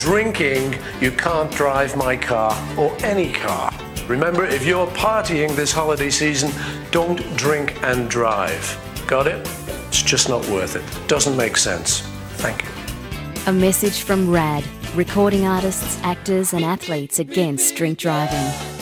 Drinking, you can't drive my car or any car. Remember, if you're partying this holiday season, don't drink and drive. Got it? It's just not worth it. Doesn't make sense. Thank you. A message from RAD, recording artists, actors and athletes against drink driving.